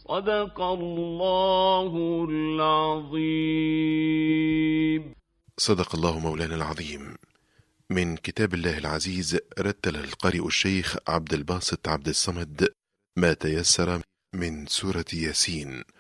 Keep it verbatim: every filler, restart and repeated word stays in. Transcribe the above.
صدق الله العظيم. صدق الله مولانا العظيم. من كتاب الله العزيز رتل القارئ الشيخ عبد الباسط عبد الصمد ما تيسر من سورة ياسين.